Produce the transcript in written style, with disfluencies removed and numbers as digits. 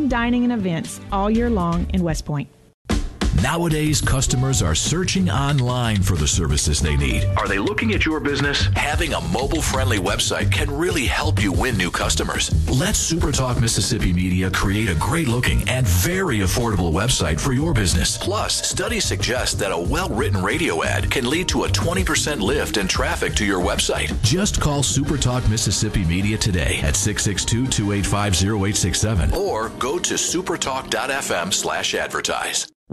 fine dining and events all year long in West Point. Nowadays, customers are searching online for the services they need. Are they looking at your business? Having a mobile-friendly website can really help you win new customers. Let SuperTalk Mississippi Media create a great-looking and very affordable website for your business. Plus, studies suggest that a well-written radio ad can lead to a 20% lift in traffic to your website. Just call SuperTalk Mississippi Media today at 662-285-0867 or go to supertalk.fm/advertise.